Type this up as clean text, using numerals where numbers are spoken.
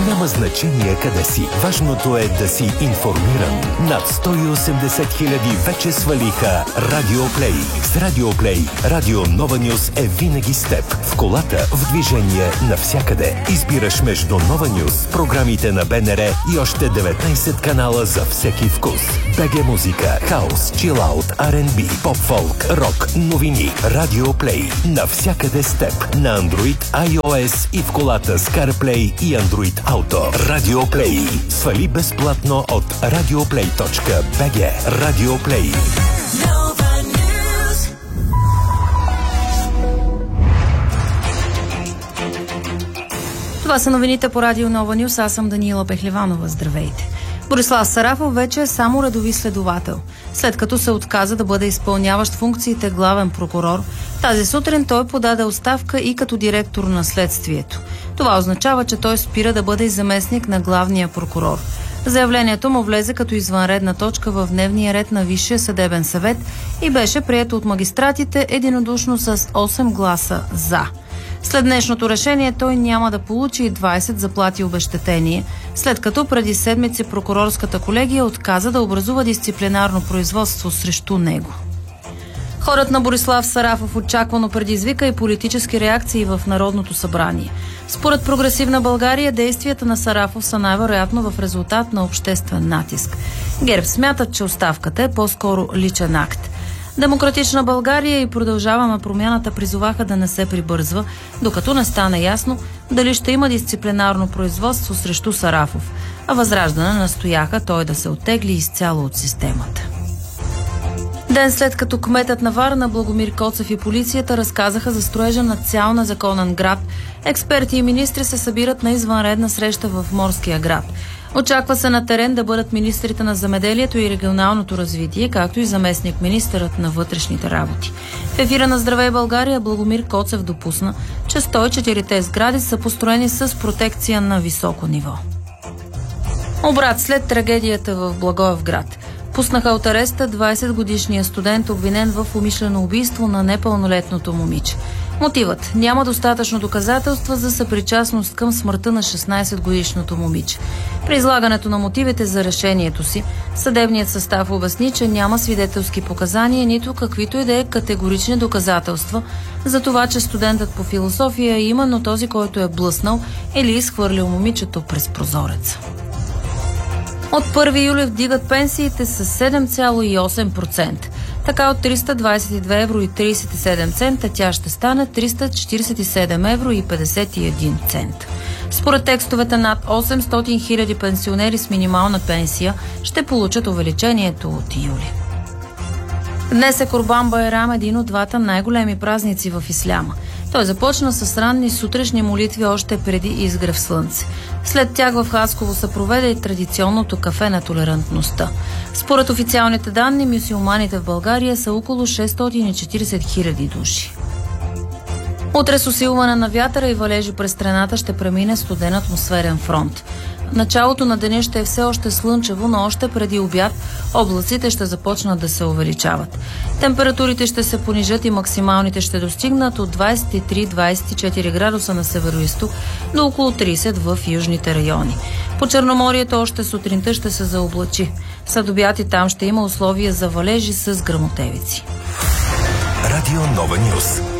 Няма значение къде си. Важното е да си информиран. Над 180 хиляди вече свалиха Радиоплей. С Радиоплей Радио Нова Нюс е винаги с теб. В колата, в движение, навсякъде. Избираш между Нова Нюс, програмите на БНР и още 19 канала за всеки вкус. БГ музика, хаус, чилаут, R&B, поп-фолк, рок, новини. Радиоплей. Навсякъде с теб. На Android, iOS и в колата с CarPlay и Android Auto. Радиоплей. Свали безплатно от radioplay.bg. Радиоплей. Това са новините по Радио Нова Нюс. Аз съм Даниела Пехливанова. Здравейте. Борислав Сарафов вече е само редови следовател. След като се отказа да бъде изпълняващ функциите главен прокурор, тази сутрин той подаде оставка и като директор на следствието. Това означава, че той спира да бъде и заместник на главния прокурор. Заявлението му влезе като извънредна точка в дневния ред на Висшия съдебен съвет и беше прието от магистратите единодушно с 8 гласа «за». След днешното решение той няма да получи 20 заплати обезщетение, след като преди седмици прокурорската колегия отказа да образува дисциплинарно производство срещу него. Ходът на Борислав Сарафов очаквано предизвика и политически реакции в Народното събрание. Според Прогресивна България, действията на Сарафов са най-вероятно в резултат на обществен натиск. ГЕРБ смятат, че оставката е по-скоро личен акт. Демократична България и Продължаваме промяната призоваха да не се прибързва, докато не стане ясно дали ще има дисциплинарно производство срещу Сарафов, а Възраждане настояха той да се оттегли изцяло от системата. Ден след като кметът на Варна Благомир Коцев и полицията разказаха за строежа на цял незаконен град, експерти и министри се събират на извънредна среща в Морския град. Очаква се на терен да бъдат министрите на земеделието и регионалното развитие, както и заместник министърът на вътрешните работи. В ефира на Здравей България Благомир Коцев допусна, че 104-те сгради са построени с протекция на високо ниво. Обрат след трагедията в Благоевград. Пуснаха от ареста 20-годишния студент, обвинен в умишлено убийство на непълнолетното момиче. Мотивът – няма достатъчно доказателства за съпричастност към смъртта на 16-годишното момиче. При излагането на мотивите за решението си, съдебният състав обясни, че няма свидетелски показания, нито каквито и да е категорични доказателства за това, че студентът по философия е именно този, който е блъснал или изхвърлил момичето през прозореца. От 1 юли вдигат пенсиите с 7,8%. Така от 322 евро и 37 цента тя ще стане 347 евро и 51 цента. Според текстовете над 800 хиляди пенсионери с минимална пенсия ще получат увеличението от юли. Днес е Курбан Байрам, един от двата най-големи празници в исляма. Той започна с ранни сутрешни молитви още преди изгрев слънце. След тях в Хасково се проведе и традиционното кафе на толерантността. Според официалните данни, мюсюлманите в България са около 640 хиляди души. Утре с усилване на вятъра и валежи през страната ще премине студен атмосферен фронт. Началото на деня ще е все още слънчево, но още преди обяд облаците ще започнат да се увеличават. Температурите ще се понижат и максималните ще достигнат от 23-24 градуса на североизток до около 30 в южните райони. По Черноморието още сутринта ще се заоблачи. След обяд и там ще има условия за валежи с гръмотевици. Радио Нова Нюс.